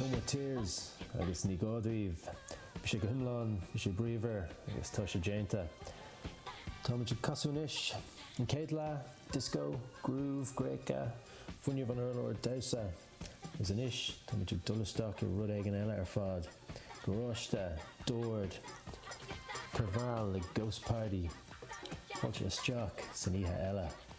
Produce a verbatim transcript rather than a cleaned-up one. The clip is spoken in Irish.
No More Tears agus ní gádaíomh. Bhí sé go himláin, bhí sé bríomhar agus tá sé déanta. Tá muid casúnis an céad le, disco, groove, gréca, fuinneamh an urlóir dausa. Is an isis, tá muid dulasteach i rud éigean eile ar fad. Goráiste, dúirt, Perval le Ghost Party. Fáilte isteach san oíche eile.